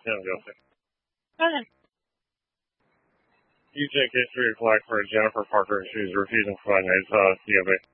Tim Joseph. Go ahead. You take history of flag for Jennifer Parker. She's refusing to provide his COB.